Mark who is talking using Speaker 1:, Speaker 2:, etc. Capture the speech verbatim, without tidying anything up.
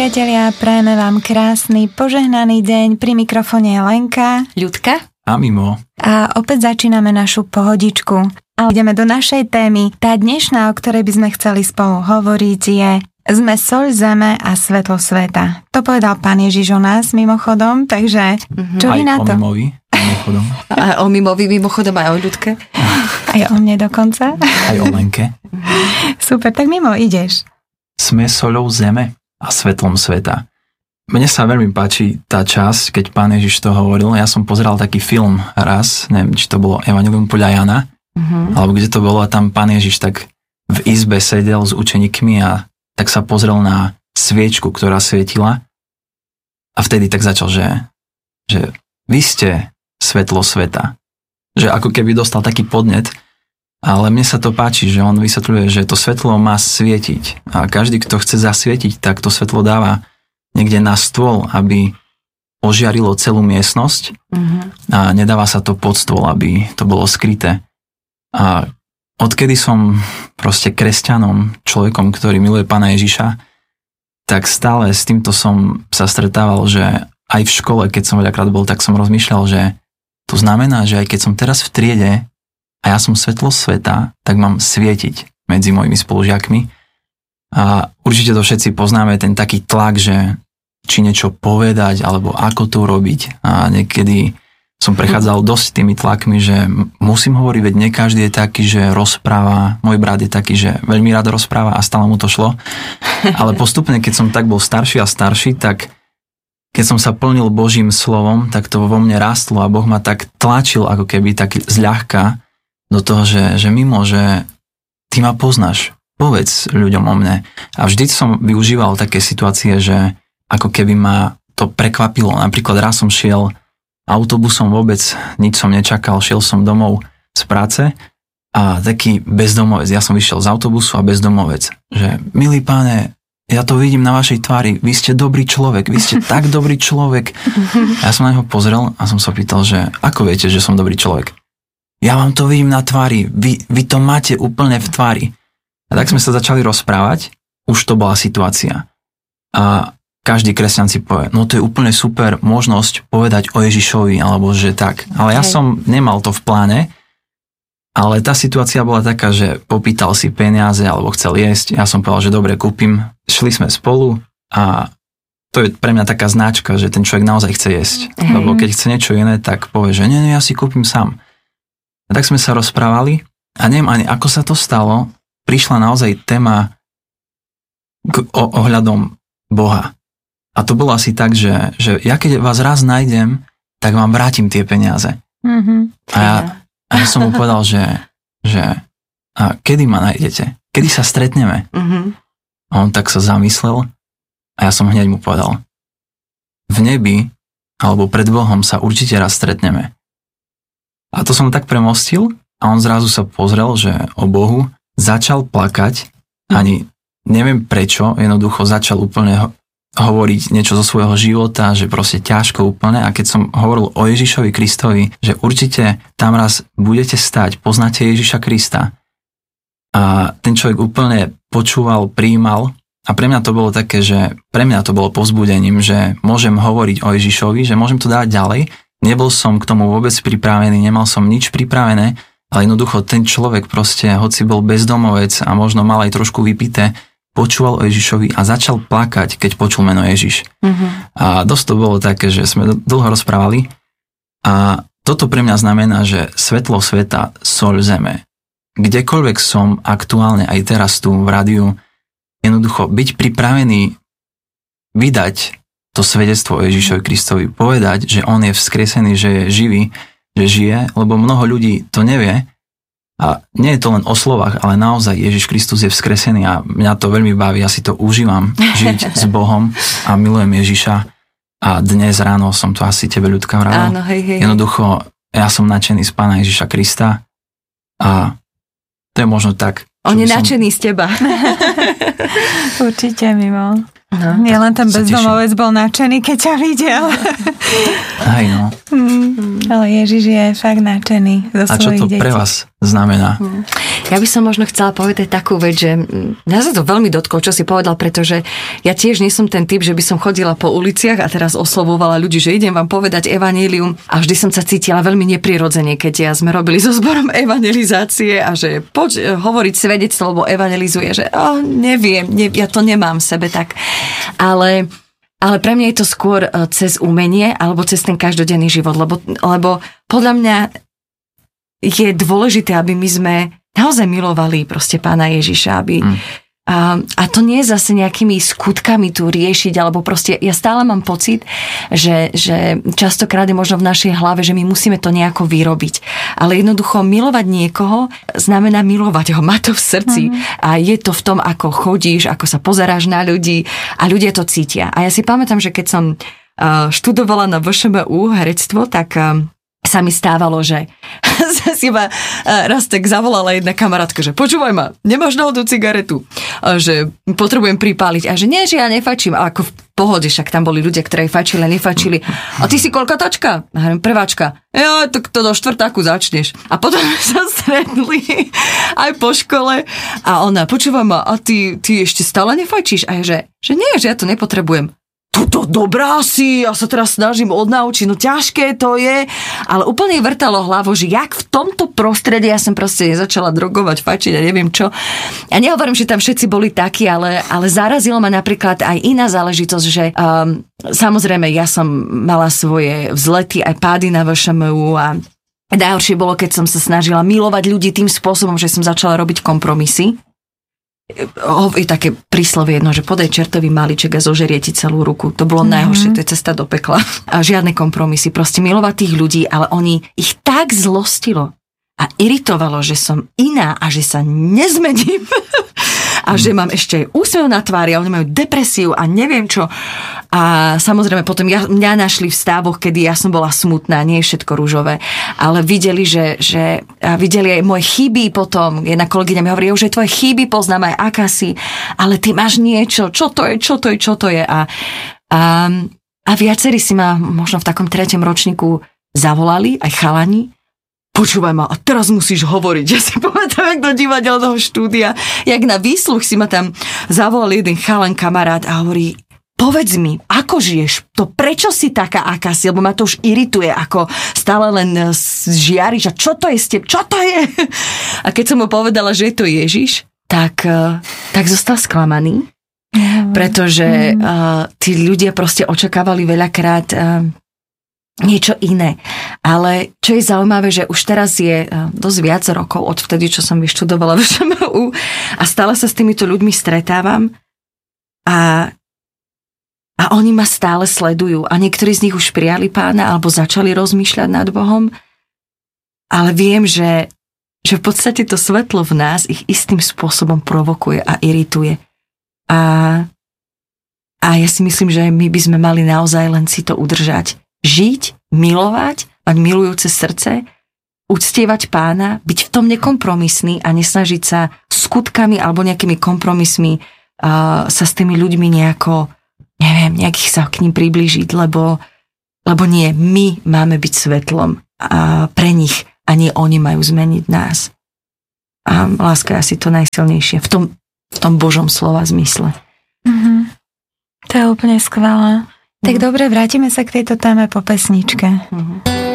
Speaker 1: priatelia, prajeme vám krásny, požehnaný deň. Pri mikrofóne je Lenka,
Speaker 2: Ľudka
Speaker 3: a Mimo.
Speaker 1: A opäť začíname našu pohodičku. A ideme do našej témy. Tá dnešná, o ktorej by sme chceli spolu hovoriť, je Sme soľ zeme a svetlo sveta. To povedal Pán Ježiš o nás mimochodom, takže mm-hmm. čo vy na to?
Speaker 3: Aj o Mimovi mimochodom.
Speaker 2: A o Mimovi mimochodom, aj o Ľudke.
Speaker 1: Aj o mne dokonca.
Speaker 3: Aj o Lenke.
Speaker 1: Super, tak Mimo, ideš.
Speaker 3: Sme soľou zeme a svetlom sveta. Mne sa veľmi páči tá časť, keď Pán Ježiš to hovoril. Ja som pozeral taký film raz, neviem, či to bolo Evangelium podľa Jana, uh-huh. alebo kde to bolo, a tam Pán Ježiš tak v izbe sedel s učeníkmi a tak sa pozrel na sviečku, ktorá svietila, a vtedy tak začal, že, že vy ste svetlo sveta. Že ako keby dostal taký podnet. Ale mne sa to páči, že on vysvetľuje, že to svetlo má svietiť. A každý, kto chce zasvietiť, tak to svetlo dáva niekde na stôl, aby ožiarilo celú miestnosť. Mm-hmm. A nedáva sa to pod stôl, aby to bolo skryté. A odkedy som proste kresťanom, človekom, ktorý miluje Pána Ježiša, tak stále s týmto som sa stretával, že aj v škole, keď som veľakrát bol, tak som rozmýšľal, že to znamená, že aj keď som teraz v triede a ja som svetlo sveta, tak mám svietiť medzi mojimi spolužiakmi. A určite to všetci poznáme, ten taký tlak, že či niečo povedať, alebo ako to urobiť. A niekedy som prechádzal dosť tými tlakmi, že musím hovoriť, veď nie každý je taký, že rozpráva. Môj brat je taký, že veľmi rád rozpráva a stále mu to šlo. Ale postupne, keď som tak bol starší a starší, tak keď som sa plnil Božím slovom, tak to vo mne rástlo a Boh ma tak tlačil, ako keby tak zľahka do toho, že, že Mimo, že ty ma poznáš, povedz ľuďom o mne. A vždy som využíval také situácie, že ako keby ma to prekvapilo. Napríklad raz som šiel autobusom, vôbec nič som nečakal, šiel som domov z práce a taký bezdomovec, ja som vyšiel z autobusu a bezdomovec, že milý Páne, ja to vidím na vašej tvári, vy ste dobrý človek, vy ste tak dobrý človek. A ja som na neho pozrel a som sa pýtal, že ako viete, že som dobrý človek? Ja vám to vidím na tvári, vy, vy to máte úplne v tvári. A tak sme sa začali rozprávať, už to bola situácia. A každý kresťan si povie, no to je úplne super možnosť povedať o Ježišovi, alebo že tak. Ale ja Hej. som nemal to v pláne, ale tá situácia bola taká, že popýtal si peniaze, alebo chcel jesť, ja som povedal, že dobre, kúpim. Šli sme spolu a to je pre mňa taká značka, že ten človek naozaj chce jesť. Hej. Lebo keď chce niečo iné, tak povie, že nie, nie, ja si kúpim sám. A tak sme sa rozprávali a neviem ani ako sa to stalo, prišla naozaj téma k, o, ohľadom Boha. A to bolo asi tak, že, že ja keď vás raz nájdem, tak vám vrátim tie peniaze. Mm-hmm. A, ja, a ja som mu povedal, že, že a kedy ma nájdete? Kedy sa stretneme? Mm-hmm. A on tak sa zamyslel a ja som hneď mu povedal, v nebi alebo pred Bohom sa určite raz stretneme. A to som tak premostil a on zrazu sa pozrel, že o Bohu, začal plakať, ani neviem prečo, jednoducho začal úplne ho- hovoriť niečo zo svojho života, že proste ťažko úplne, a keď som hovoril o Ježišovi Kristovi, že určite tam raz budete stať, poznáte Ježiša Krista, a ten človek úplne počúval, prijímal, a pre mňa to bolo také, že pre mňa to bolo povzbudením, že môžem hovoriť o Ježišovi, že môžem to dať ďalej. Nebol som k tomu vôbec pripravený, nemal som nič pripravené, ale jednoducho ten človek proste, hoci bol bezdomovec a možno mal aj trošku vypité, počúval o Ježišovi a začal plakať, keď počul meno Ježiš. Mm-hmm. A dosť to bolo také, že sme dlho rozprávali a toto pre mňa znamená, že svetlo sveta, soľ zeme. Kdekoľvek som aktuálne aj teraz tu v rádiu, jednoducho byť pripravený vydať to svedectvo o Ježišovi Kristovi, povedať, že on je vzkriesený, že je živý, že žije, lebo mnoho ľudí to nevie a nie je to len o slovách, ale naozaj Ježiš Kristus je vzkresený a mňa to veľmi baví, ja si to užívam, žiť s Bohom a milujem Ježiša a dnes ráno som to asi tebe, Ľudka, vravel.
Speaker 2: Áno, hej, hej.
Speaker 3: Jednoducho, ja som nadšený z Pána Ježiša Krista a to je možno tak.
Speaker 2: On je nadšený som... z teba.
Speaker 1: Určite, Mimo. No, nie len ten bezdomovec bol nadšený, keď ťa videl.
Speaker 3: Aj no.
Speaker 1: Mm, ale Ježiš je fakt nadšený zo
Speaker 3: svojich detí. A čo to
Speaker 1: detí.
Speaker 3: pre vás znamená.
Speaker 2: Ja by som možno chcela povedať takú vec, že mňa sa to veľmi dotklo, čo si povedal, pretože ja tiež nie som ten typ, že by som chodila po uliciach a teraz oslovovala ľudí, že idem vám povedať evanjelium a vždy som sa cítila veľmi neprirodzene, keď ja sme robili so zborom evangelizácie a že poď hovoriť svedectvo, lebo evangelizuje, že oh, neviem, ne, ja to nemám v sebe tak. Ale Ale pre mňa je to skôr cez umenie alebo cez ten každodenný život, lebo, lebo podľa mňa je dôležité, aby my sme naozaj milovali proste Pána Ježiša, aby mm. a, a to nie je zase nejakými skutkami tu riešiť, alebo proste ja stále mám pocit, že, že častokrát je možno v našej hlave, že my musíme to nejako vyrobiť. Ale jednoducho milovať niekoho znamená milovať ho, mať to v srdci mm. a je to v tom, ako chodíš, ako sa pozeráš na ľudí a ľudia to cítia. A ja si pamätám, že keď som uh, študovala na vé š em ú herectvo, tak uh, sa mi stávalo, že si ma raz tak zavolala jedna kamarátka, že počúvaj ma, nemáš náhodou cigaretu, že potrebujem pripáliť a že nie, že ja nefačím, a ako v pohode, však tam boli ľudia, ktorí fačili a nefačili. A ty si koľkatačka? A hovorím, prváčka. Ja, tak to do štvrtáku začneš. A potom sa stretli aj po škole a ona, počúvaj ma, a ty, ty ešte stále nefačíš? A ja, že, že nie, že ja to nepotrebujem. Tuto dobrá si, ja sa teraz snažím odnaučiť, no ťažké to je, ale úplne vrtalo hlavu, že jak v tomto prostredí ja som proste začala drogovať, fačiť a neviem čo. Ja nehovorím, že tam všetci boli takí, ale, ale zarazilo ma napríklad aj iná záležitosť, že um, samozrejme ja som mala svoje vzlety aj pády na vé š em ú a najhoršie bolo, keď som sa snažila milovať ľudí tým spôsobom, že som začala robiť kompromisy. Je také príslovie jedno, že podaj čertový maliček a zožerie ti celú ruku. To bolo mm-hmm. najhoršie, to je cesta do pekla. A žiadne kompromisy, proste milovať tých ľudí, ale oni ich tak zlostilo a iritovalo, že som iná a že sa nezmením a že mám ešte aj úsmev na tvári a oni majú depresiu a neviem čo. A samozrejme potom ja, mňa našli v stávoch, kedy ja som bola smutná, nie je všetko ružové, ale videli, že, že a videli aj moje chyby potom. Jedna kolegyňa mi hovorí, že tvoje chyby poznám aj akási, ale ty máš niečo, čo to je, čo to je, čo to je. A, a, a viacerí si ma možno v takom treťom ročníku zavolali, aj chalani. Počúvaj ma, a teraz musíš hovoriť. Ja si pamätám, jak do divadelného štúdia, jak na výsluch si ma tam zavolal jeden chalan kamarát a hovorí, povedz mi, ako žiješ to, prečo si taká akási, lebo ma to už irituje, ako stále len žiariš a čo to je s teb, čo to je? A keď som mu povedala, že je to Ježiš, tak, tak zostal sklamaný, mm. pretože mm. uh, tí ľudia proste očakávali veľakrát uh, niečo iné. Ale čo je zaujímavé, že už teraz je dosť viac rokov od vtedy, čo som vyštudovala v vé š em ú a stále sa s týmito ľuďmi stretávam a, a oni ma stále sledujú a niektorí z nich už prijali Pána alebo začali rozmýšľať nad Bohom, ale viem, že, že v podstate to svetlo v nás ich istým spôsobom provokuje a irituje. A, a ja si myslím, že my by sme mali naozaj len si to udržať. Žiť, milovať, mať milujúce srdce, uctievať Pána, byť v tom nekompromisný a nesnažiť sa skutkami alebo nejakými kompromismi uh, sa s tými ľuďmi nejako, neviem, nejakých sa k ním priblížiť, lebo, lebo nie, my máme byť svetlom a pre nich a nie oni majú zmeniť nás. A láska je asi to najsilnejšie v tom, v tom Božom slova zmysle.
Speaker 1: Mm-hmm. To je úplne skvelé. Tak dobre, vrátime sa k tejto téme po pesničke. Uh-huh.